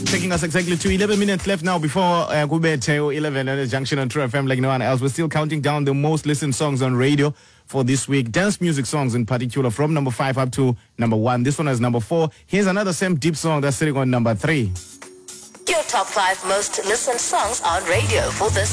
Taking us exactly to 11 minutes left now before Kubeteo 11 on the junction on True FM like no one else. We're still counting down the most listened songs on radio for this week. Dance music songs in particular from number 5 up to number 1. This one is number 4. Here's another same deep song that's sitting on number 3. Your top 5 most listened songs on radio for this